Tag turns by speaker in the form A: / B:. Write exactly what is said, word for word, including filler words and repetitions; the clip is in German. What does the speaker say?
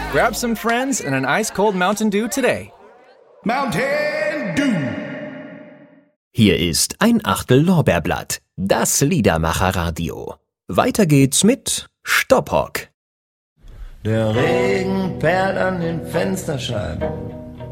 A: Grab some friends and an ice-cold Mountain Dew today.
B: Mountain Dew.
C: Hier ist ein Achtel Lorbeerblatt, das Liedermacher-Radio. Weiter geht's mit Stoppock.
D: Der Regen perlt an den Fensterscheiben.